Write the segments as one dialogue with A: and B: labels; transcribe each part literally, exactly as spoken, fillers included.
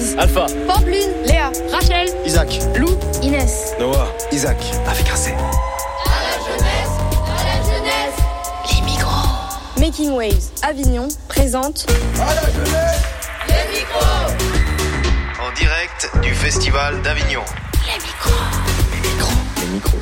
A: Héloïse,
B: Alpha,
A: Pampelune, Léa, Rachel,
C: Isaac,
A: Lou, Inès,
C: Noah, Isaac, avec un C.
D: À la jeunesse, à la jeunesse,
A: les micros. Making Waves Avignon présente
C: À la jeunesse,
D: les micros.
E: En direct du Festival d'Avignon.
A: les micros.
C: les micros, les micros.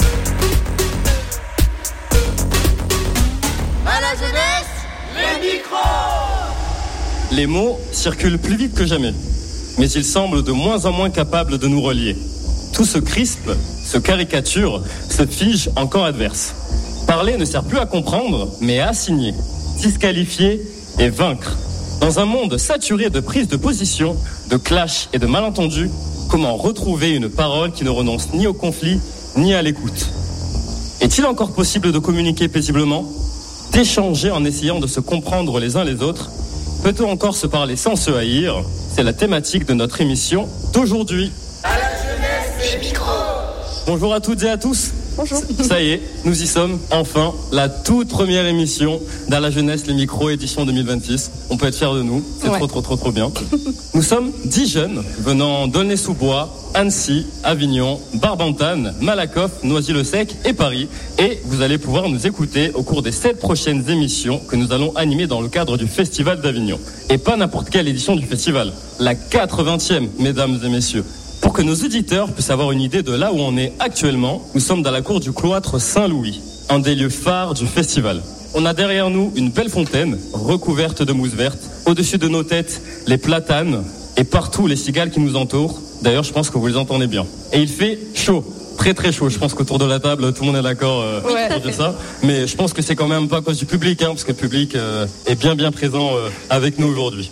D: À la jeunesse, les micros.
B: les mots circulent plus vite que jamais, mais ils semblent de moins en moins capables de nous relier. Tout se crispe, se caricature, se fige en camp adverse. Parler ne sert plus à comprendre, mais à assigner, disqualifier et vaincre. Dans un monde saturé de prises de position, de clashs et de malentendus, comment retrouver une parole qui ne renonce ni au conflit, ni à l'écoute? Est-il encore possible de communiquer paisiblement, d'échanger en essayant de se comprendre les uns les autres? Peut-on encore se parler sans se haïr? C'est la thématique de notre émission d'aujourd'hui.
D: À la jeunesse, les micros.
B: Bonjour à toutes et à tous.
A: Bonjour.
B: Ça y est, nous y sommes, enfin, la toute première émission d'À la jeunesse, les micros, édition deux mille vingt-six. On peut être fiers de nous, c'est
A: Ouais.
B: trop, trop, trop, trop bien. Nous sommes dix jeunes venant d'Aulnay-sous-Bois, Annecy, Avignon, Barbantane, Malakoff, Noisy-le-Sec et Paris. Et vous allez pouvoir nous écouter au cours des sept prochaines émissions que nous allons animer dans le cadre du Festival d'Avignon. Et pas n'importe quelle édition du festival, la quatre-vingtième, mesdames et messieurs. Pour que nos auditeurs puissent avoir une idée de là où on est actuellement, nous sommes dans la cour du cloître Saint-Louis, un des lieux phares du festival. On a derrière nous une belle fontaine recouverte de mousse verte. Au-dessus de nos têtes, les platanes et partout les cigales qui nous entourent. D'ailleurs, je pense que vous les entendez bien. Et il fait chaud, très très chaud. Je pense qu'autour de la table, tout le monde est d'accord euh,
A: Ouais.
B: pour dire ça. Mais je pense que c'est quand même pas à cause du public, hein, parce que le public euh, est bien bien présent euh, avec nous aujourd'hui.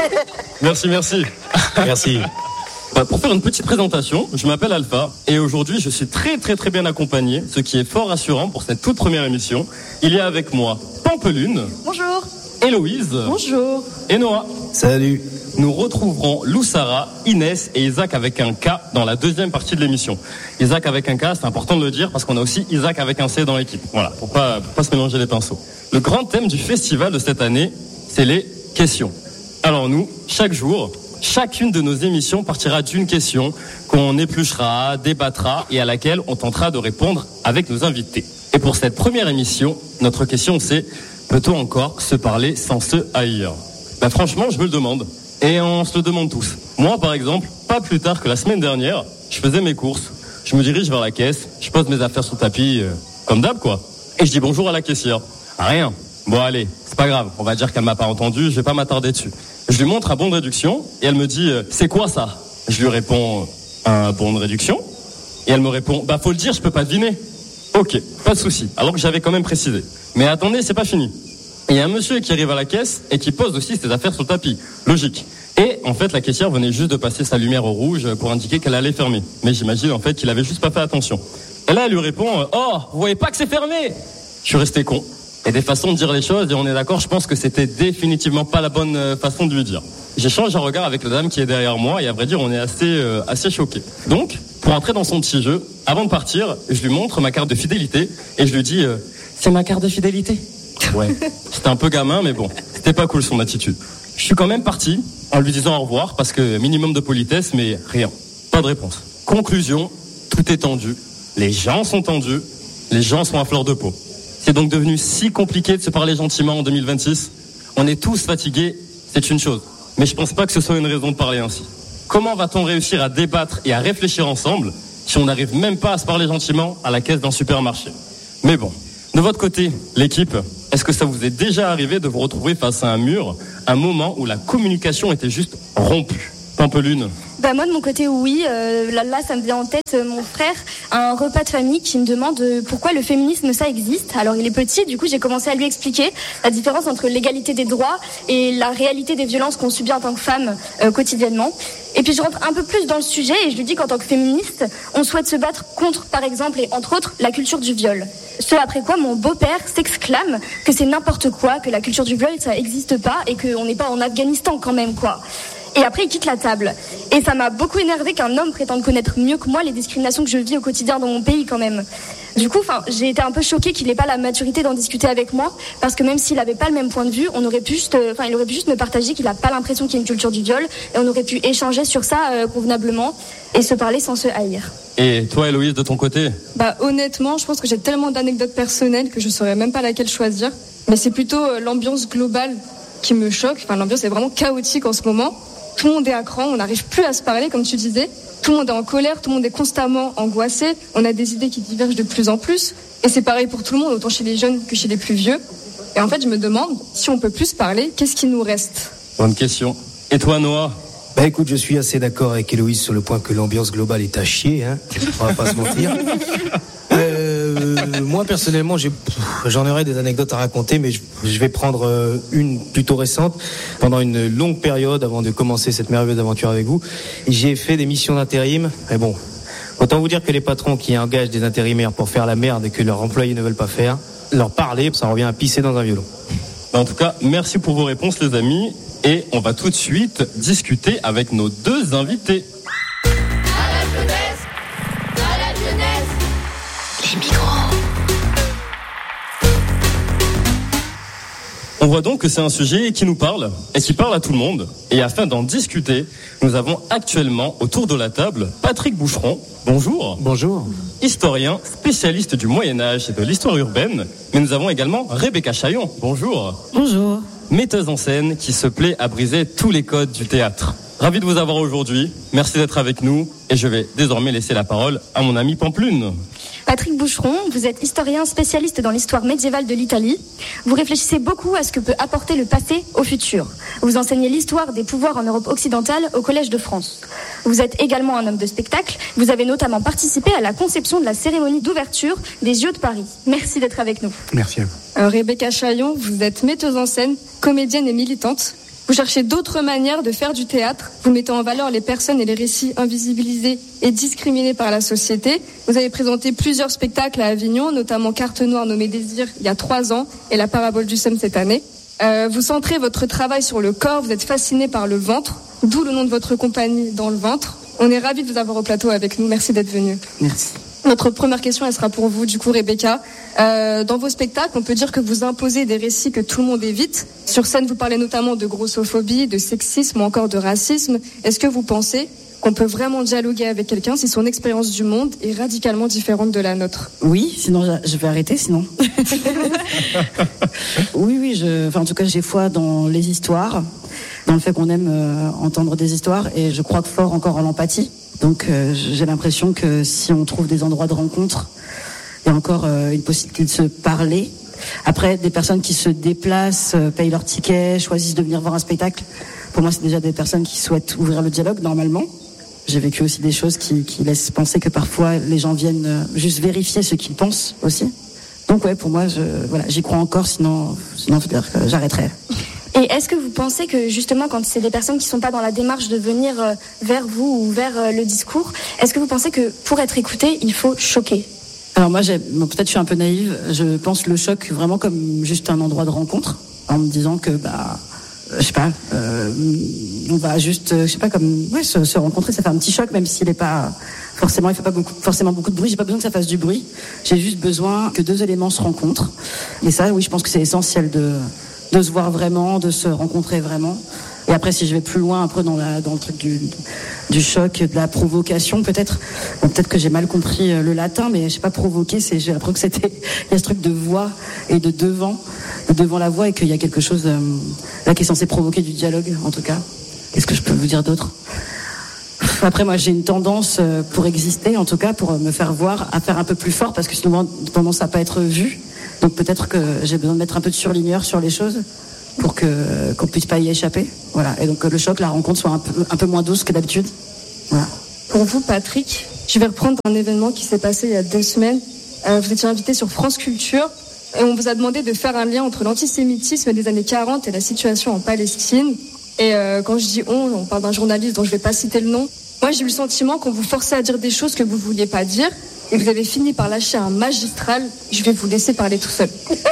B: Merci, merci.
C: Merci.
B: Bah, pour faire une petite présentation, je m'appelle Alpha et aujourd'hui je suis très très très bien accompagné, ce qui est fort rassurant pour cette toute première émission. Il y a avec moi Pampelune,
A: Bonjour.
B: Héloïse
A: Bonjour.
B: et Noah.
C: Salut.
B: Nous retrouverons Lou Sarah, Inès et Isaac avec un K dans la deuxième partie de l'émission. Isaac avec un K, c'est important de le dire parce qu'on a aussi Isaac avec un C dans l'équipe. Voilà, pour pas, pour pas se mélanger les pinceaux. Le grand thème du festival de cette année, c'est les questions. Alors nous, chaque jour, chacune de nos émissions partira d'une question qu'on épluchera, débattra et à laquelle on tentera de répondre avec nos invités. Et pour cette première émission, notre question c'est: peut-on encore se parler sans se haïr? Ben franchement, je me le demande. Et on se le demande tous. Moi, par exemple, pas plus tard que la semaine dernière, je faisais mes courses. Je me dirige vers la caisse, je pose mes affaires sur le tapis, euh, comme d'hab quoi. Et je dis bonjour à la caissière. Rien. Bon allez, c'est pas grave, on va dire qu'elle m'a pas entendu, je vais pas m'attarder dessus. Je lui montre un bon de réduction et elle me dit euh, c'est quoi ça? Je lui réponds un bon de réduction et elle me répond bah faut le dire, je peux pas deviner. Ok, pas de souci. Alors que j'avais quand même précisé. Mais attendez, c'est pas fini. Il y a un monsieur qui arrive à la caisse et qui pose aussi ses affaires sur le tapis. Logique. Et en fait, la caissière venait juste de passer sa lumière au rouge pour indiquer qu'elle allait fermer. Mais j'imagine en fait qu'il avait juste pas fait attention. Et là, elle lui répond oh, vous voyez pas que c'est fermé? Je suis resté con. Et des façons de dire les choses, et on est d'accord, je pense que c'était définitivement pas la bonne euh, façon de lui dire. J'échange un regard avec la dame qui est derrière moi, et à vrai dire, on est assez, euh, assez choqués. Donc, pour entrer dans son petit jeu, avant de partir, je lui montre ma carte de fidélité, et je lui dis euh, c'est ma carte de fidélité. Ouais. C'était un peu gamin, mais bon, c'était pas cool son attitude. Je suis quand même parti en lui disant au revoir, parce que minimum de politesse, mais rien. Pas de réponse. Conclusion, tout est tendu. Les gens sont tendus, les gens sont à fleur de peau. C'est donc devenu si compliqué de se parler gentiment en deux mille vingt-six. On est tous fatigués, c'est une chose. Mais je pense pas que ce soit une raison de parler ainsi. Comment va-t-on réussir à débattre et à réfléchir ensemble si on n'arrive même pas à se parler gentiment à la caisse d'un supermarché? Mais bon, de votre côté, l'équipe, est-ce que ça vous est déjà arrivé de vous retrouver face à un mur, un moment où la communication était juste rompue? Pampelune.
A: Bah moi de mon côté oui, euh, là, là ça me vient en tête euh, mon frère à un repas de famille qui me demande euh, pourquoi le féminisme ça existe. Alors il est petit, du coup j'ai commencé à lui expliquer la différence entre l'égalité des droits et la réalité des violences qu'on subit en tant que femme euh, quotidiennement. Et puis je rentre un peu plus dans le sujet et je lui dis qu'en tant que féministe, on souhaite se battre contre par exemple et entre autres la culture du viol. Ce après quoi mon beau-père s'exclame que c'est n'importe quoi, que la culture du viol ça existe pas et qu'on n'est pas en Afghanistan quand même quoi. Et après, il quitte la table. Et ça m'a beaucoup énervé qu'un homme prétende connaître mieux que moi les discriminations que je vis au quotidien dans mon pays quand même. Du coup, enfin, j'ai été un peu choquée qu'il n'ait pas la maturité d'en discuter avec moi, parce que même s'il n'avait pas le même point de vue, on aurait pu juste, enfin, il aurait pu juste me partager qu'il n'a pas l'impression qu'il y a une culture du viol, et on aurait pu échanger sur ça euh, convenablement et se parler sans se haïr.
B: Et toi, Héloïse, de ton côté?
F: Bah honnêtement, je pense que j'ai tellement d'anecdotes personnelles que je saurais même pas laquelle choisir. Mais c'est plutôt euh, l'ambiance globale qui me choque. Enfin, l'ambiance est vraiment chaotique en ce moment. Tout le monde est à cran, on n'arrive plus à se parler, comme tu disais. Tout le monde est en colère, tout le monde est constamment angoissé. On a des idées qui divergent de plus en plus. Et c'est pareil pour tout le monde, autant chez les jeunes que chez les plus vieux. Et en fait, je me demande, si on peut plus parler, qu'est-ce qui nous reste?
B: Bonne question. Et toi, Noah?
C: Bah écoute, je suis assez d'accord avec Héloïse sur le point que l'ambiance globale est à chier, hein. On va pas se mentir. Euh, moi personnellement, j'ai, j'en aurais des anecdotes à raconter, mais je, je vais prendre euh, une plutôt récente. Pendant une longue période, avant de commencer cette merveilleuse aventure avec vous, j'ai fait des missions d'intérim. Mais bon, autant vous dire que les patrons qui engagent des intérimaires pour faire la merde et que leurs employés ne veulent pas faire, leur parler, ça revient à pisser dans un violon.
B: En tout cas, merci pour vos réponses, les amis. Et on va tout de suite discuter avec nos deux invités.
D: À la jeunesse, à la jeunesse.
G: Les micros.
B: On voit donc que c'est un sujet qui nous parle et qui parle à tout le monde. Et afin d'en discuter, nous avons actuellement autour de la table Patrick Boucheron. Bonjour.
C: Bonjour.
B: Historien, spécialiste du Moyen-Âge et de l'histoire urbaine. Mais nous avons également Rebecca Chaillon. Bonjour.
H: Bonjour.
B: Metteuse en scène qui se plaît à briser tous les codes du théâtre. Ravi de vous avoir aujourd'hui. Merci d'être avec nous. Et je vais désormais laisser la parole à mon ami Pamplune.
A: Patrick Boucheron, vous êtes historien spécialiste dans l'histoire médiévale de l'Italie. Vous réfléchissez beaucoup à ce que peut apporter le passé au futur. Vous enseignez l'histoire des pouvoirs en Europe occidentale au Collège de France. Vous êtes également un homme de spectacle. Vous avez notamment participé à la conception de la cérémonie d'ouverture des Jeux de Paris. Merci d'être avec nous.
C: Merci à vous.
F: Euh, Rebecca Chaillon, vous êtes metteuse en scène, comédienne et militante. Vous cherchez d'autres manières de faire du théâtre. Vous mettez en valeur les personnes et les récits invisibilisés et discriminés par la société. Vous avez présenté plusieurs spectacles à Avignon, notamment Carte Noire nommée Désir il y a trois ans et La Parabole du Somme cette année. Euh, vous centrez votre travail sur le corps, vous êtes fasciné par le ventre, d'où le nom de votre compagnie Dans le ventre. On est ravis de vous avoir au plateau avec nous. Merci d'être venu.
H: Merci.
F: Notre première question, elle sera pour vous, du coup, Rebecca. Euh, dans vos spectacles, on peut dire que vous imposez des récits que tout le monde évite. Sur scène, vous parlez notamment de grossophobie, de sexisme ou encore de racisme. Est-ce que vous pensez qu'on peut vraiment dialoguer avec quelqu'un si son expérience du monde est radicalement différente de la nôtre?
H: Oui, sinon je vais arrêter, sinon. oui, oui, je, enfin, en tout cas, j'ai foi dans les histoires, dans le fait qu'on aime euh, entendre des histoires, et je crois fort encore en l'empathie. Donc euh, j'ai l'impression que si on trouve des endroits de rencontre, il y a encore euh, une possibilité de se parler. Après, des personnes qui se déplacent, euh, payent leur ticket, choisissent de venir voir un spectacle, pour moi c'est déjà des personnes qui souhaitent ouvrir le dialogue normalement. J'ai vécu aussi des choses qui, qui laissent penser que parfois les gens viennent euh, juste vérifier ce qu'ils pensent aussi. Donc ouais, pour moi, je, voilà, j'y crois encore, sinon, sinon je veux dire que j'arrêterai.
A: Et est-ce que vous pensez que justement quand c'est des personnes qui ne sont pas dans la démarche de venir vers vous ou vers le discours, est-ce que vous pensez que pour être écouté, il faut choquer?
H: Alors moi, j'ai, bon, peut-être je suis un peu naïve, je pense le choc vraiment comme juste un endroit de rencontre, en me disant que, bah, je sais pas, euh, on va juste, je sais pas, comme ouais, se, se rencontrer, ça fait un petit choc, même s'il est pas forcément, il fait pas beaucoup, forcément beaucoup de bruit. J'ai pas besoin que ça fasse du bruit. J'ai juste besoin que deux éléments se rencontrent. Et ça, oui, je pense que c'est essentiel de de se voir vraiment, de se rencontrer vraiment. Et après, si je vais plus loin, un peu dans, la, dans le truc du, du choc, de la provocation, peut-être. Bon, peut-être que j'ai mal compris le latin, mais je sais pas, provoquer, c'est, j'ai l'impression que c'était, il y a ce truc de voix et de devant, de devant la voix, et qu'il y a quelque chose euh, là qui est censé provoquer du dialogue, en tout cas. Qu'est-ce que je peux vous dire d'autre? Après, moi, j'ai une tendance, euh, pour exister, en tout cas, pour me faire voir, à faire un peu plus fort, parce que sinon, tendance à pas être vue. Donc peut-être que j'ai besoin de mettre un peu de surligneur sur les choses pour que qu'on puisse pas y échapper. Voilà. Et donc que le choc, la rencontre soit un peu un peu moins douce que d'habitude. Voilà.
F: Pour vous, Patrick, je vais reprendre un événement qui s'est passé il y a deux semaines. Euh, vous étiez invité sur France Culture et on vous a demandé de faire un lien entre l'antisémitisme des années quarante et la situation en Palestine. Et euh, quand je dis on, on parle d'un journaliste dont je vais pas citer le nom. Moi, j'ai eu le sentiment qu'on vous forçait à dire des choses que vous vouliez pas dire. Et vous avez fini par lâcher un magistral. Je vais vous laisser parler tout seul.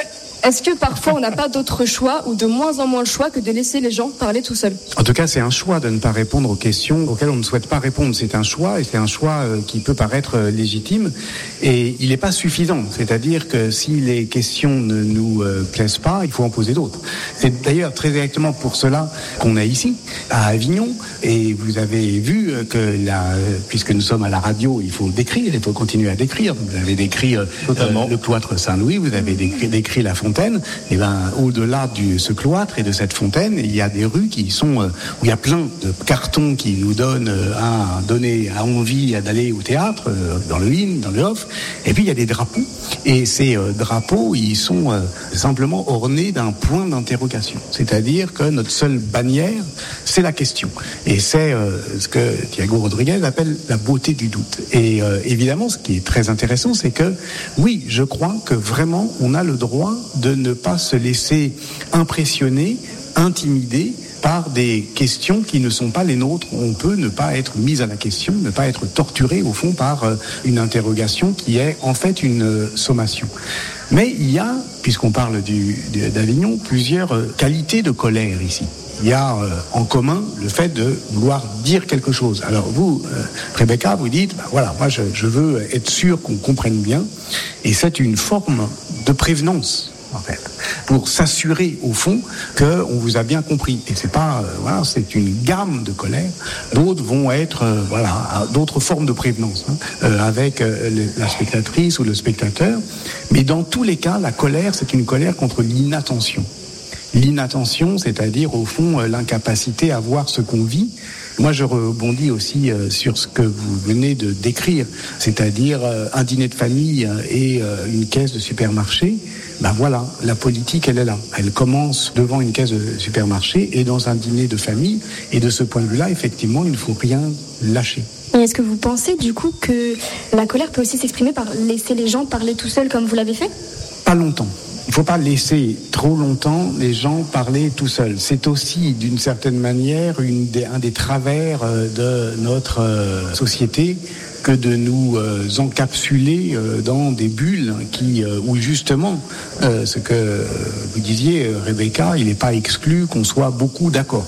F: Est-ce que parfois on n'a pas d'autre choix ou de moins en moins le choix que de laisser les gens parler tout seuls?
I: En tout cas, c'est un choix de ne pas répondre aux questions auxquelles on ne souhaite pas répondre. C'est un choix et c'est un choix euh, qui peut paraître euh, légitime et il n'est pas suffisant. C'est-à-dire que si les questions ne nous euh, plaisent pas, il faut en poser d'autres. C'est d'ailleurs très exactement pour cela qu'on est ici, à Avignon. Et vous avez vu que la, puisque nous sommes à la radio, il faut décrire, il faut continuer à décrire. Vous avez décrit euh, euh, le cloître Saint-Louis, vous avez décrit, décrit la Fontaine. Et ben, au-delà de ce cloître et de cette fontaine, il y a des rues qui sont euh, où il y a plein de cartons qui nous donnent euh, à donner à envie d'aller au théâtre, euh, dans le in, dans le off. Et puis il y a des drapeaux. Et ces euh, drapeaux, ils sont euh, simplement ornés d'un point d'interrogation. C'est-à-dire que notre seule bannière, c'est la question. Et c'est euh, ce que Thiago Rodriguez appelle la beauté du doute. Et euh, évidemment, ce qui est très intéressant, c'est que oui, je crois que vraiment, on a le droit de ne pas se laisser impressionner, intimider par des questions qui ne sont pas les nôtres. On peut ne pas être mis à la question, ne pas être torturé au fond par une interrogation qui est en fait une sommation. Mais il y a, puisqu'on parle du, d'Avignon, plusieurs qualités de colère ici. Il y a euh, en commun le fait de vouloir dire quelque chose. Alors vous, euh, Rebecca, vous dites, bah, voilà, moi je, je veux être sûr qu'on comprenne bien, et c'est une forme de prévenance, en fait, pour s'assurer au fond qu'on vous a bien compris. Et c'est pas, euh, voilà, c'est une gamme de colère. D'autres vont être, euh, voilà, d'autres formes de prévenance, hein, euh, avec euh, la spectatrice ou le spectateur. Mais dans tous les cas, la colère, c'est une colère contre l'inattention. L'inattention, c'est-à-dire au fond l'incapacité à voir ce qu'on vit. Moi, je rebondis aussi euh, sur ce que vous venez de décrire, c'est-à-dire euh, un dîner de famille et euh, une caisse de supermarché. Ben voilà, la politique, elle est là. Elle commence devant une caisse de supermarché et dans un dîner de famille. Et de ce point de vue-là, effectivement, il ne faut rien lâcher.
A: Et est-ce que vous pensez, du coup, que la colère peut aussi s'exprimer par laisser les gens parler tout seuls comme vous l'avez fait?
I: Pas longtemps. Il ne faut pas laisser trop longtemps les gens parler tout seuls. C'est aussi, d'une certaine manière, une des, un des travers de notre euh, société que de nous euh, encapsuler euh, dans des bulles qui, euh, où justement, euh, ce que vous disiez, Rebecca, il n'est pas exclu qu'on soit beaucoup d'accord.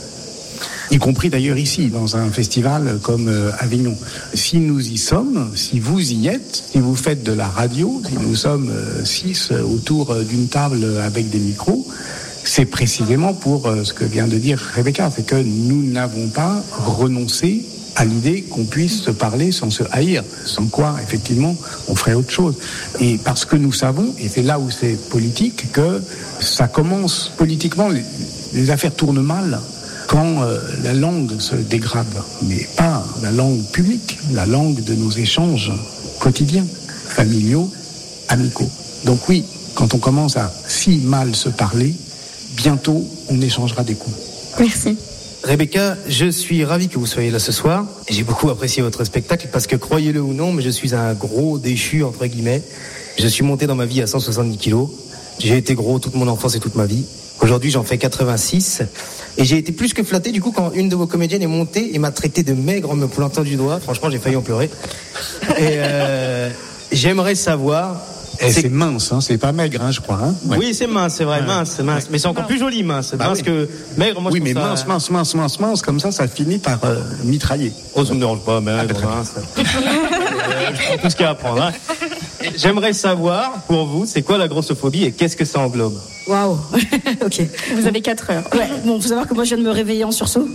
I: Y compris d'ailleurs ici, dans un festival comme euh, Avignon. Si nous y sommes, si vous y êtes, si vous faites de la radio, si nous sommes euh, six euh, autour euh, d'une table avec des micros, c'est précisément pour euh, ce que vient de dire Rebecca, c'est que nous n'avons pas renoncé à l'idée qu'on puisse se parler sans se haïr, sans quoi, effectivement, on ferait autre chose. Et parce que nous savons, et c'est là où c'est politique, que ça commence politiquement, les, les affaires tournent mal quand euh, la langue se dégrade, mais pas la langue publique, la langue de nos échanges quotidiens, familiaux, amicaux. Donc oui, quand on commence à si mal se parler, bientôt on échangera des coups.
A: Merci.
C: Rebecca, je suis ravi que vous soyez là ce soir. J'ai beaucoup apprécié votre spectacle parce que, croyez-le ou non, mais je suis un gros déchu, entre guillemets. Je suis monté dans ma vie à cent soixante-dix kilos. J'ai été gros toute mon enfance et toute ma vie. Aujourd'hui, j'en fais quatre-vingt-six. Et j'ai été plus que flatté, du coup, quand une de vos comédiennes est montée et m'a traité de maigre en me plantant du doigt. Franchement, j'ai failli en pleurer. Et euh, j'aimerais savoir...
I: Et c'est, c'est mince, hein, c'est pas maigre, hein, je crois. Hein
C: ouais. Oui, c'est mince, c'est vrai, ouais. mince, c'est mince. Mais c'est encore plus joli, mince. Bah mince oui. que maigre, moi
I: oui,
C: je
I: mais
C: trouve
I: mince,
C: ça...
I: mince, mince, mince, mince, comme ça, ça finit par euh, mitrailler.
C: Oh, ça me dérange pas, mais maigre, ah, mince. euh, je prends tout ce qu'il y a à apprendre. Hein. J'aimerais savoir, pour vous, c'est quoi la grossophobie et qu'est-ce que ça englobe?
H: Waouh. Ok.
A: Vous avez quatre heures.
H: Ouais. Bon, faut savoir que moi, je viens de me réveiller en sursaut.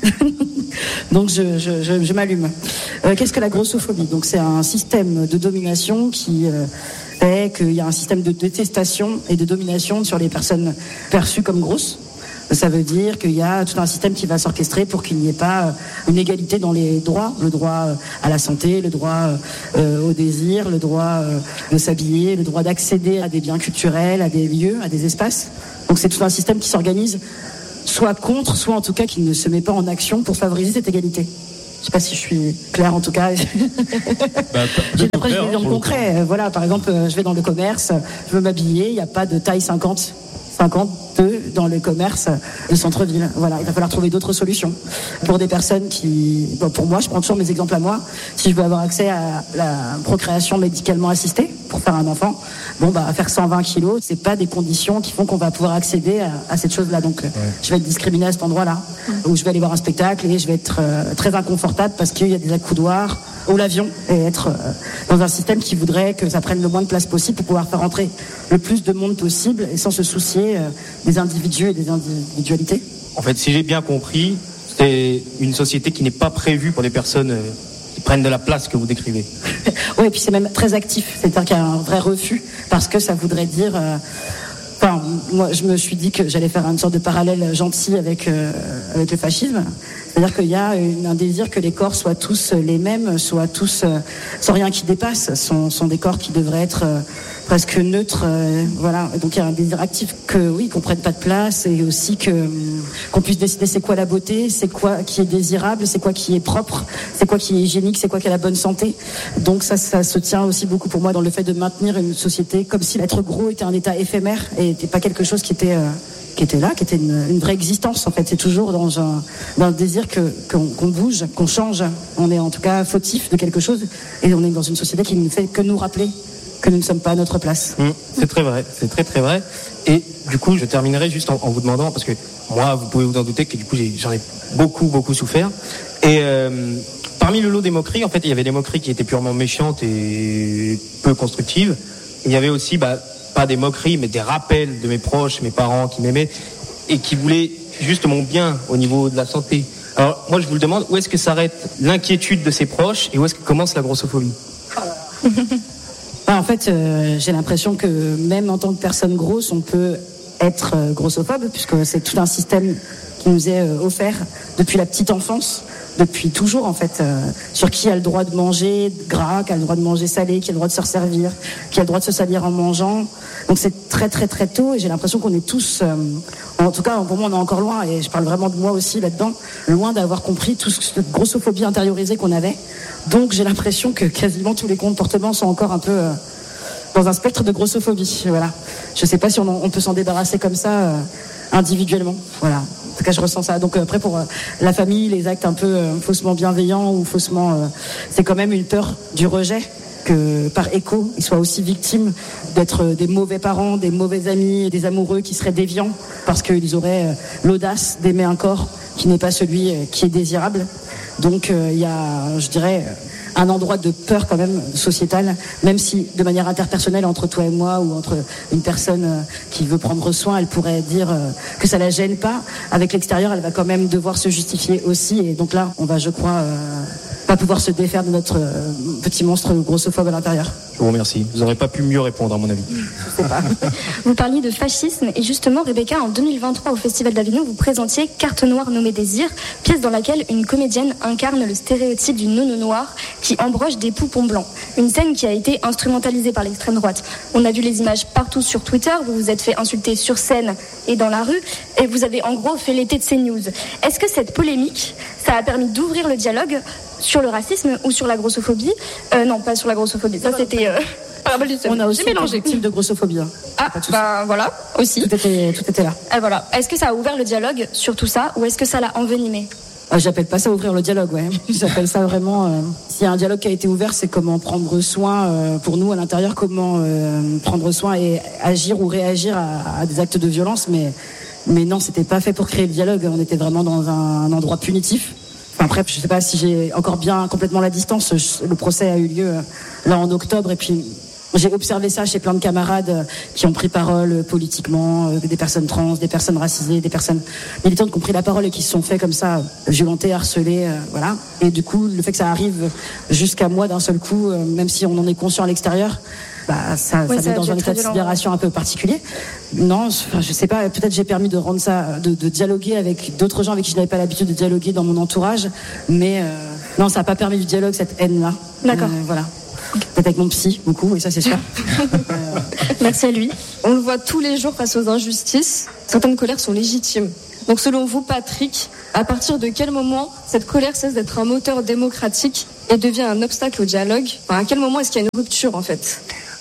H: Donc, je, je, je, je m'allume. Euh, qu'est-ce que la grossophobie? Donc, c'est un système de domination qui euh, fait qu'il y a un système de détestation et de domination sur les personnes perçues comme grosses. Ça veut dire qu'il y a tout un système qui va s'orchestrer pour qu'il n'y ait pas une égalité dans les droits, le droit à la santé, le droit euh, au désir, le droit euh, de s'habiller, le droit d'accéder à des biens culturels, à des lieux, à des espaces. Donc c'est tout un système qui s'organise soit contre, soit en tout cas qui ne se met pas en action pour favoriser cette égalité. Je ne sais pas si je suis claire en tout cas. Bah, j'ai après j'ai des exemples concrets. Voilà, par exemple, je vais dans le commerce, je veux m'habiller, il n'y a pas de taille cinquante, cinquante-deux, dans le commerce de centre-ville. Voilà, il va falloir trouver d'autres solutions pour des personnes qui, bon, pour moi, je prends toujours mes exemples à moi. Si je veux avoir accès à la procréation médicalement assistée pour faire un enfant, bon bah faire cent vingt kilos, c'est pas des conditions qui font qu'on va pouvoir accéder à, à cette chose-là. Donc, ouais. je vais être discriminée à cet endroit-là, où je vais aller voir un spectacle et je vais être euh, très inconfortable parce qu'il y a des accoudoirs ou l'avion et être euh, dans un système qui voudrait que ça prenne le moins de place possible pour pouvoir faire entrer le plus de monde possible et sans se soucier euh, des individus et des individualités.
C: En fait, si j'ai bien compris, c'est une société qui n'est pas prévue pour les personnes euh, qui prennent de la place que vous décrivez.
H: Oui, et puis c'est même très actif, c'est-à-dire qu'il y a un vrai refus parce que ça voudrait dire... Euh, Enfin, moi, je me suis dit que j'allais faire une sorte de parallèle gentil avec euh, avec le fascisme. C'est-à-dire qu'il y a une, un désir que les corps soient tous les mêmes, soient tous euh, sans rien qui dépasse. Sont sont des corps qui devraient être euh, presque neutres. Euh, voilà. Donc il y a un désir actif que oui, qu'on prenne pas de place et aussi que qu'on puisse décider c'est quoi la beauté, c'est quoi qui est désirable, c'est quoi qui est propre, c'est quoi qui est hygiénique, c'est quoi qui a la bonne santé. Donc ça, ça se tient aussi beaucoup pour moi dans le fait de maintenir une société comme si l'être gros était un état éphémère et n'était pas quelque chose qui était euh, qui était là, qui était une, une vraie existence en fait. C'est toujours dans un, dans un désir que qu'on, qu'on bouge, qu'on change. On est en tout cas fautif de quelque chose et on est dans une société qui ne fait que nous rappeler que nous ne sommes pas à notre place.
C: Mmh, c'est très vrai, c'est très très vrai. Et du coup, je terminerai juste en, en vous demandant, parce que moi, vous pouvez vous en douter que du coup, j'ai, j'en ai beaucoup beaucoup souffert. Et euh, parmi le lot des moqueries, en fait, il y avait des moqueries qui étaient purement méchantes et peu constructives. Et il y avait aussi, bah, pas des moqueries, mais des rappels de mes proches, mes parents qui m'aimaient et qui voulaient juste mon bien au niveau de la santé. Alors, moi, je vous le demande, où est-ce que s'arrête l'inquiétude de ses proches et où est-ce que commence la grossophobie ?
H: En fait, euh, j'ai l'impression que même en tant que personne grosse, on peut être euh, grossophobe, puisque c'est tout un système qui nous est euh, offert depuis la petite enfance, depuis toujours en fait, euh, sur qui a le droit de manger gras, qui a le droit de manger salé, qui a le droit de se resservir, qui a le droit de se salir en mangeant. Donc c'est très très très tôt et j'ai l'impression qu'on est tous, euh, en tout cas pour moi on est encore loin, et je parle vraiment de moi aussi là-dedans, loin d'avoir compris toute cette grossophobie intériorisée qu'on avait. Donc j'ai l'impression que quasiment tous les comportements sont encore un peu euh, dans un spectre de grossophobie. Voilà. Je sais pas si on, en, on peut s'en débarrasser comme ça euh, individuellement. Voilà. En tout cas, je ressens ça. Donc après, pour euh, la famille, les actes un peu euh, faussement bienveillants ou faussement, euh, c'est quand même une peur du rejet, que par écho, ils soient aussi victimes d'être euh, des mauvais parents, des mauvais amis, des amoureux qui seraient déviants parce qu'ils auraient euh, l'audace d'aimer un corps qui n'est pas celui euh, qui est désirable. Donc il euh, y a, je dirais, un endroit de peur quand même sociétale, même si de manière interpersonnelle entre toi et moi ou entre une personne euh, qui veut prendre soin, elle pourrait dire euh, que ça la gêne pas. Avec l'extérieur, elle va quand même devoir se justifier aussi. Et donc là, on va, je crois, euh, pas pouvoir se défaire de notre euh, petit monstre grossophobe à l'intérieur.
C: Je vous remercie. Vous n'aurez pas pu mieux répondre, à mon avis.
H: Je sais pas.
A: Vous parliez de fascisme et justement, Rebecca, en deux mille vingt-trois au Festival d'Avignon, vous présentiez Carte noire nommée Désir, pièce dans laquelle une comédienne incarne le stéréotype du nono noir qui embroche des poupons blancs. Une scène qui a été instrumentalisée par l'extrême droite. On a vu les images partout sur Twitter, vous vous êtes fait insulter sur scène et dans la rue, et vous avez en gros fait l'été de CNews. Est-ce que cette polémique, ça a permis d'ouvrir le dialogue sur le racisme ou sur la grossophobie ? euh, Non, pas sur la grossophobie, ça c'était... Euh...
H: On a aussi été victime de grossophobie. Hein.
A: Ah, bah voilà, aussi.
H: Tout était, tout était là.
A: Et voilà. Est-ce que ça a ouvert le dialogue sur tout ça ou est-ce que ça l'a envenimé ?
H: Ah, j'appelle pas ça ouvrir le dialogue, ouais. J'appelle ça vraiment... Euh, s'il y a un dialogue qui a été ouvert, c'est comment prendre soin, euh, pour nous à l'intérieur, comment euh, prendre soin et agir ou réagir à, à des actes de violence. Mais, mais non, c'était pas fait pour créer le dialogue. On était vraiment dans un, un endroit punitif. Enfin bref, je sais pas si j'ai encore bien complètement la distance. Je, le procès a eu lieu euh, là en octobre et puis... J'ai observé ça chez plein de camarades qui ont pris parole politiquement, des personnes trans, des personnes racisées, des personnes militantes qui ont pris la parole et qui se sont fait comme ça violenter, harceler, voilà. Et du coup, le fait que ça arrive jusqu'à moi d'un seul coup, même si on en est conscient à l'extérieur, bah ça, ouais, ça, ça met dans un état de sidération un peu particulier. Non, enfin, je sais pas. Peut-être j'ai permis de rendre ça, de, de dialoguer avec d'autres gens avec qui je n'avais pas l'habitude de dialoguer dans mon entourage, mais euh, non, ça n'a pas permis du dialogue cette haine-là.
A: D'accord.
H: Euh, voilà. Peut-être avec mon psy, beaucoup, et ça c'est sûr.
A: euh... Merci à lui.
F: On le voit tous les jours face aux injustices. Certaines colères sont légitimes. Donc selon vous, Patrick, à partir de quel moment cette colère cesse d'être un moteur démocratique et devient un obstacle au dialogue ? Enfin, à quel moment est-ce qu'il y a une rupture en fait ?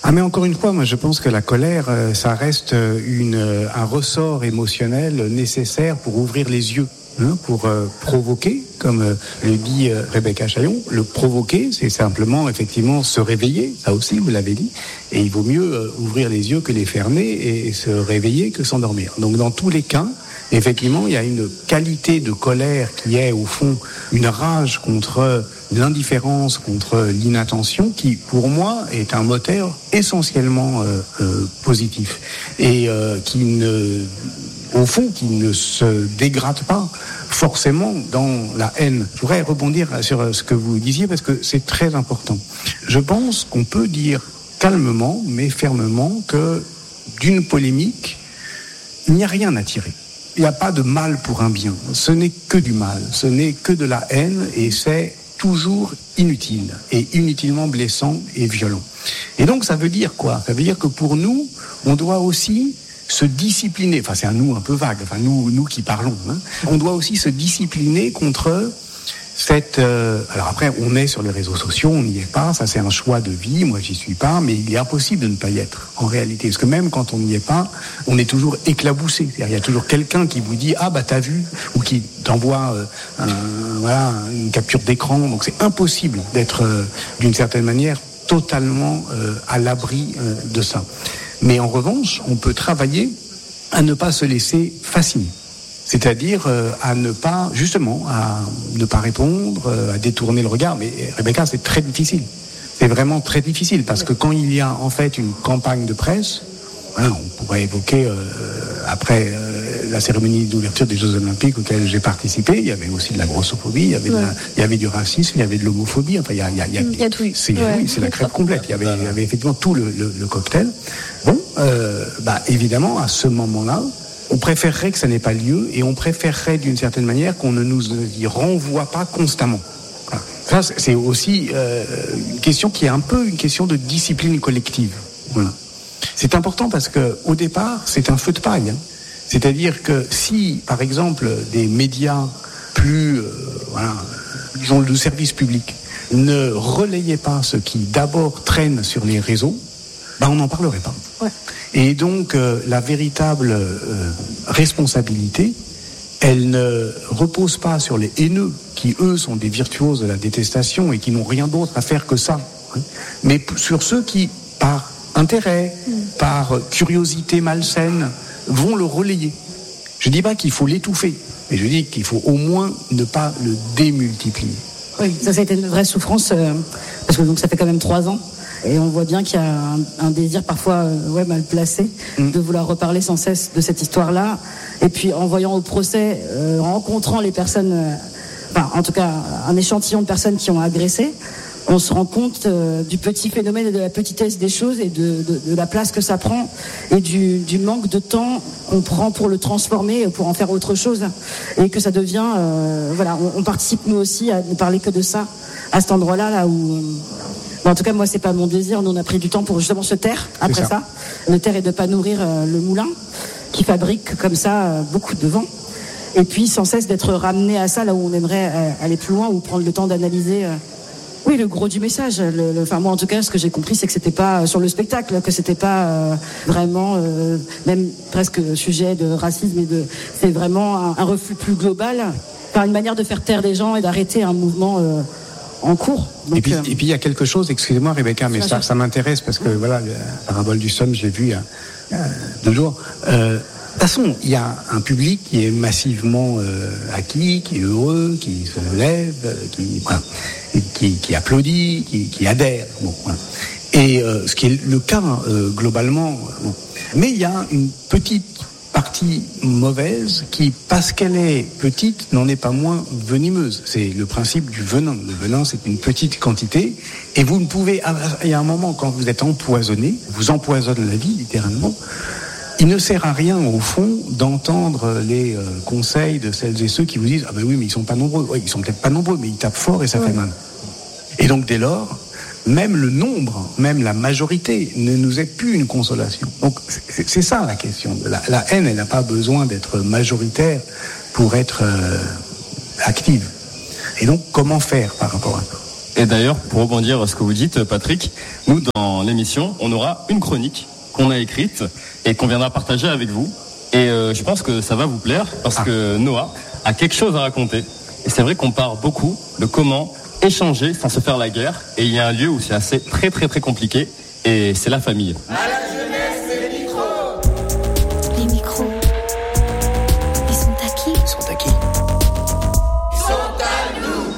I: Ah mais encore une fois, moi je pense que la colère, euh, ça reste une, euh, un ressort émotionnel nécessaire pour ouvrir les yeux, hein, pour euh, provoquer, comme euh, le dit euh, Rebecca Chaillon. Le provoquer, c'est simplement effectivement se réveiller, ça aussi vous l'avez dit, et il vaut mieux euh, ouvrir les yeux que les fermer et, et se réveiller que s'endormir. Donc dans tous les cas, effectivement, il y a une qualité de colère qui est, au fond, une rage contre l'indifférence, contre l'inattention, qui, pour moi, est un moteur essentiellement euh, euh, positif. Et euh, qui ne, au fond, qui ne se dégrade pas forcément dans la haine. Je voudrais rebondir sur ce que vous disiez, parce que c'est très important. Je pense qu'on peut dire calmement, mais fermement, que d'une polémique, il n'y a rien à tirer. Il n'y a pas de mal pour un bien. Ce n'est que du mal. Ce n'est que de la haine et c'est toujours inutile et inutilement blessant et violent. Et donc ça veut dire quoi ? Ça veut dire que pour nous, on doit aussi se discipliner. Enfin, c'est un nous un peu vague. Enfin, nous, nous qui parlons. Hein. On doit aussi se discipliner contre cette. Euh, alors après, on est sur les réseaux sociaux, on n'y est pas. Ça, c'est un choix de vie. Moi, j'y suis pas, mais il est impossible de ne pas y être en réalité, parce que même quand on n'y est pas, on est toujours éclaboussé. C'est-à-dire, il y a toujours quelqu'un qui vous dit ah bah t'as vu, ou qui t'envoie euh, un, voilà une capture d'écran. Donc c'est impossible d'être euh, d'une certaine manière totalement euh, à l'abri euh, de ça. Mais en revanche, on peut travailler à ne pas se laisser fasciner. C'est-à-dire euh, à ne pas, justement, à ne pas répondre, euh, à détourner le regard. Mais Rebecca, c'est très difficile. C'est vraiment très difficile, parce que quand il y a en fait une campagne de presse, hein, on pourrait évoquer, euh, après euh, la cérémonie d'ouverture des Jeux Olympiques auxquels j'ai participé, il y avait aussi de la grossophobie, il y avait, ouais. de la, il y avait du racisme, il y avait de l'homophobie, enfin il y a, il y a, il y a,
A: il y a tout.
I: C'est,
A: ouais.
I: oui, c'est la crêpe complète. Il y avait, il y avait effectivement tout le, le, le cocktail. Bon, euh, bah évidemment, à ce moment-là, on préférerait que ça n'ait pas lieu, et on préférerait d'une certaine manière qu'on ne nous y renvoie pas constamment. Voilà. Ça, c'est aussi euh, une question qui est un peu une question de discipline collective. Voilà. C'est important parce que au départ, c'est un feu de paille. Hein. C'est-à-dire que si, par exemple, des médias plus, euh, voilà, disons de service public, ne relayaient pas ce qui d'abord traîne sur les réseaux, ben on n'en parlerait pas.
A: Ouais.
I: Et donc, euh, la véritable euh, responsabilité, elle ne repose pas sur les haineux, qui eux sont des virtuoses de la détestation et qui n'ont rien d'autre à faire que ça, hein, mais p- sur ceux qui, par intérêt, mmh. par curiosité malsaine, vont le relayer. Je ne dis pas qu'il faut l'étouffer, mais je dis qu'il faut au moins ne pas le démultiplier.
H: Oui, ça, ça a été une vraie souffrance, euh, parce que donc, ça fait quand même trois ans. Et on voit bien qu'il y a un, un désir parfois euh, ouais, mal placé mmh. de vouloir reparler sans cesse de cette histoire-là. Et puis en voyant au procès, euh, en rencontrant les personnes, euh, enfin en tout cas un échantillon de personnes qui ont agressé, on se rend compte euh, du petit phénomène et de la petitesse des choses et de, de, de la place que ça prend et du, du manque de temps qu'on prend pour le transformer, pour en faire autre chose. Et que ça devient... Euh, voilà, on, on participe nous aussi à ne parler que de ça, à cet endroit-là, là où... Euh, En tout cas, moi, c'est pas mon désir. Nous, on a pris du temps pour justement se taire après ça. ça. Le taire et de pas nourrir euh, le moulin qui fabrique comme ça euh, beaucoup de vent. Et puis, sans cesse d'être ramené à ça, là où on aimerait euh, aller plus loin ou prendre le temps d'analyser. Euh, oui, le gros du message. Le, le, enfin, moi, en tout cas, ce que j'ai compris, c'est que c'était pas euh, sur le spectacle, que c'était pas euh, vraiment, euh, même presque sujet de racisme et de. C'est vraiment un, un refus plus global, par une manière de faire taire les gens et d'arrêter un mouvement. Euh, en cours. Donc,
I: et puis
H: euh...
I: et puis il y a quelque chose, excusez-moi Rebecca, mais ça, ça m'intéresse parce que voilà, la parabole du somme, j'ai vu il y a, il y a deux jours. Euh, de toute façon, il y a un public qui est massivement euh, acquis, qui est heureux, qui se lève, qui, voilà, qui, qui applaudit, qui, qui adhère. Bon, voilà. Et euh, ce qui est le cas euh, globalement. Bon. Mais il y a une petite partie mauvaise qui, parce qu'elle est petite, n'en est pas moins venimeuse. C'est le principe du venin. Le venin, c'est une petite quantité et vous ne pouvez... Il y a un moment, quand vous êtes empoisonné, vous empoisonne la vie, littéralement. Il ne sert à rien, au fond, d'entendre les euh, conseils de celles et ceux qui vous disent « Ah ben oui, mais ils sont pas nombreux. » Oui, ils sont peut-être pas nombreux, mais ils tapent fort et ça ouais. fait mal. Et donc, dès lors... Même le nombre, même la majorité ne nous est plus une consolation. Donc c'est, c'est ça la question. La, la haine, elle n'a pas besoin d'être majoritaire pour être euh, active. Et donc comment faire par rapport à ça ?
B: Et d'ailleurs, pour rebondir à ce que vous dites, Patrick, nous, dans l'émission, on aura une chronique qu'on a écrite et qu'on viendra partager avec vous. Et euh, je pense que ça va vous plaire parce que Noah a quelque chose à raconter. Et c'est vrai qu'on parle beaucoup de comment échanger sans se faire la guerre. Et il y a un lieu où c'est assez très très très compliqué et c'est la famille.
D: À la jeunesse, c'est les micros.
G: Les micros. Ils sont à qui ?
C: Ils sont à qui ?
D: Ils sont à nous.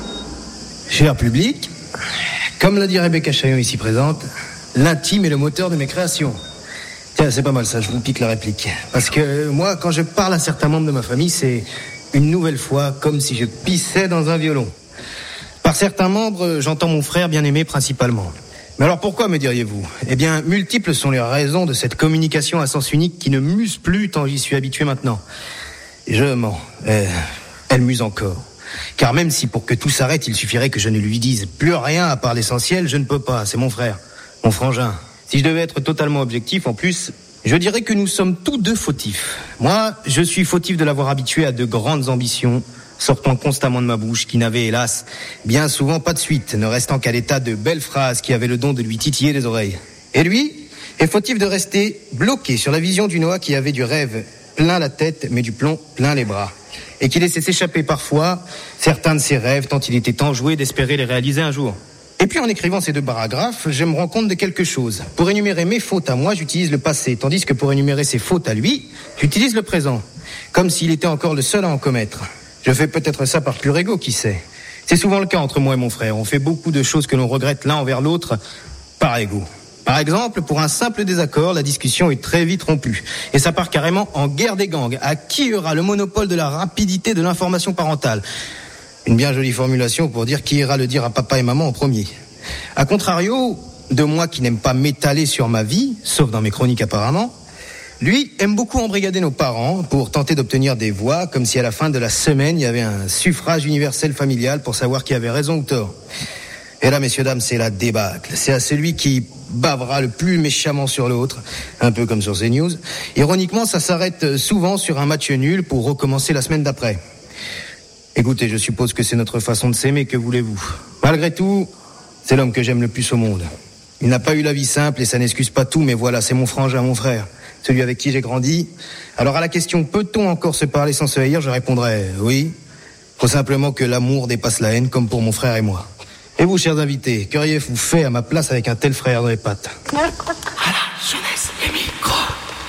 C: Cher public, comme l'a dit Rebecca Chaillon ici présente, l'intime est le moteur de mes créations. Tiens, c'est pas mal ça, je vous pique la réplique. Parce que moi, quand je parle à certains membres de ma famille, c'est une nouvelle fois comme si je pissais dans un violon. Par certains membres, j'entends mon frère bien-aimé principalement. Mais alors pourquoi, me diriez-vous ? Eh bien, multiples sont les raisons de cette communication à sens unique qui ne muse plus tant j'y suis habitué maintenant. Et je mens, elle, elle muse encore. Car même si pour que tout s'arrête, il suffirait que je ne lui dise plus rien à part l'essentiel, je ne peux pas, c'est mon frère, mon frangin. Si je devais être totalement objectif, en plus, je dirais que nous sommes tous deux fautifs. Moi, je suis fautif de l'avoir habitué à de grandes ambitions, sortant constamment de ma bouche, qui n'avaient, hélas, bien souvent pas de suite, ne restant qu'à l'état de belles phrases qui avaient le don de lui titiller les oreilles. Et lui est fautif de rester bloqué sur la vision du Noah qui avait du rêve plein la tête, mais du plomb plein les bras. Et qui laissait s'échapper parfois certains de ses rêves, tant il était enjoué d'espérer les réaliser un jour. Et puis en écrivant ces deux paragraphes, je me rends compte de quelque chose. Pour énumérer mes fautes à moi, j'utilise le passé, tandis que pour énumérer ses fautes à lui, j'utilise le présent, comme s'il était encore le seul à en commettre. Je fais peut-être ça par pur égo, qui sait. C'est souvent le cas entre moi et mon frère. On fait beaucoup de choses que l'on regrette l'un envers l'autre par égo. Par exemple, pour un simple désaccord, la discussion est très vite rompue. Et ça part carrément en guerre des gangs. À qui aura le monopole de la rapidité de l'information parentale ? Une bien jolie formulation pour dire qui ira le dire à papa et maman en premier. A contrario, de moi qui n'aime pas m'étaler sur ma vie, sauf dans mes chroniques apparemment, lui aime beaucoup embrigader nos parents pour tenter d'obtenir des voix, comme si à la fin de la semaine, il y avait un suffrage universel familial pour savoir qui avait raison ou tort. Et là, messieurs, dames, c'est la débâcle. C'est à celui qui bavera le plus méchamment sur l'autre, un peu comme sur CNews. Ironiquement, ça s'arrête souvent sur un match nul pour recommencer la semaine d'après. Écoutez, je suppose que c'est notre façon de s'aimer, que voulez-vous ? Malgré tout, c'est l'homme que j'aime le plus au monde. Il n'a pas eu la vie simple et ça n'excuse pas tout, mais voilà, c'est mon frangin, mon frère, celui avec qui j'ai grandi. Alors à la question, peut-on encore se parler sans se haïr, je répondrai oui. Faut simplement que l'amour dépasse la haine, comme pour mon frère et moi. Et vous, chers invités, qu'auriez-vous fait à ma place avec un tel frère dans les pattes ?
D: À la jeunesse, les micros.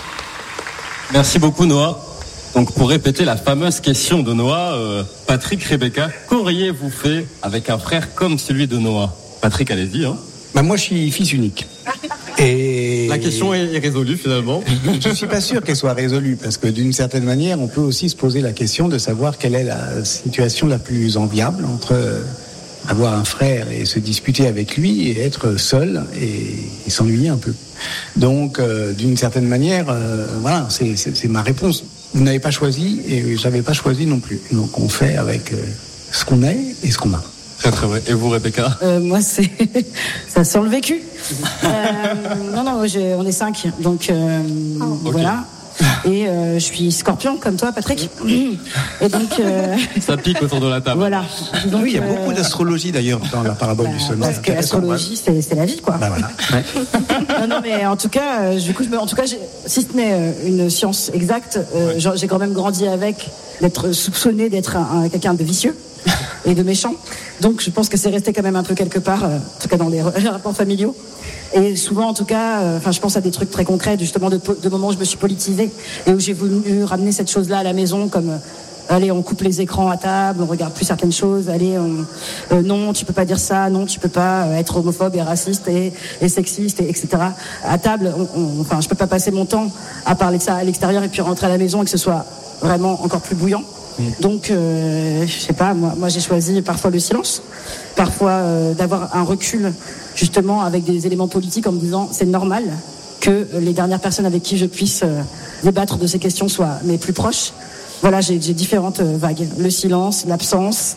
B: Merci beaucoup, Noah. Donc pour répéter la fameuse question de Noah, euh, Patrick, Rebecca, qu'auriez-vous fait avec un frère comme celui de Noah ? Patrick, allez-y. Hein.
I: Bah moi, je suis fils unique. Et
B: la question est résolue finalement.
I: Je ne suis pas sûr qu'elle soit résolue parce que d'une certaine manière, on peut aussi se poser la question de savoir quelle est la situation la plus enviable entre avoir un frère et se disputer avec lui et être seul et, et s'ennuyer un peu. Donc, euh, d'une certaine manière, euh, voilà, c'est, c'est, c'est ma réponse. Vous n'avez pas choisi et je n'avais pas choisi non plus. Donc on fait avec euh, ce qu'on est et ce qu'on a.
B: Très très vrai. Et vous, Rebecca ?
H: euh, Moi, c'est ça sent le vécu. euh, non, non, j'ai, on est cinq, donc euh, oh, voilà. Okay. Et euh, je suis Scorpion comme toi, Patrick. Et donc euh...
B: ça pique autour de la table.
H: Voilà. Donc,
I: oui, il y a
H: euh...
I: beaucoup d'astrologie d'ailleurs dans la parabole
H: bah,
I: du soleil.
H: Parce que l'astrologie, c'est, c'est la vie, quoi.
I: Bah, voilà. Ouais.
H: non, non, mais en tout cas, euh, du coup, je me, en tout cas, j'ai, si ce n'est une science exacte, euh, ouais. j'ai quand même grandi avec d'être soupçonné d'être un, un, quelqu'un de vicieux et de méchant. Donc, je pense que c'est resté quand même un peu quelque part, euh, en tout cas dans les, les rapports familiaux. Et souvent, en tout cas, enfin, euh, je pense à des trucs très concrets, justement, de, de moments où je me suis politisée et où j'ai voulu ramener cette chose-là à la maison, comme euh, allez, on coupe les écrans à table, on regarde plus certaines choses. Allez, on, euh, non, tu peux pas dire ça, non, tu peux pas euh, être homophobe et raciste et, et sexiste, et, etc. À table, on, on, enfin, je peux pas passer mon temps à parler de ça à l'extérieur et puis rentrer à la maison et que ce soit vraiment encore plus bouillant. Donc, euh, je sais pas, moi, moi j'ai choisi parfois le silence, parfois euh, d'avoir un recul justement avec des éléments politiques en me disant c'est normal que les dernières personnes avec qui je puisse euh, débattre de ces questions soient mes plus proches. Voilà, j'ai, j'ai différentes euh, vagues. Le silence, l'absence,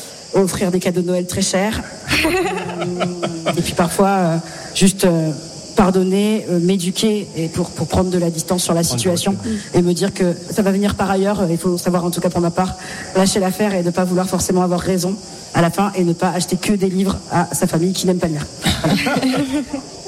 H: offrir des cadeaux de Noël très chers, et puis parfois euh, juste euh, pardonner, euh, m'éduquer et pour pour prendre de la distance sur la situation et me dire que ça va venir par ailleurs. Il faut savoir, en tout cas pour ma part, lâcher l'affaire et ne pas vouloir forcément avoir raison à la fin et ne pas acheter que des livres à sa famille qui n'aime pas lire. Voilà.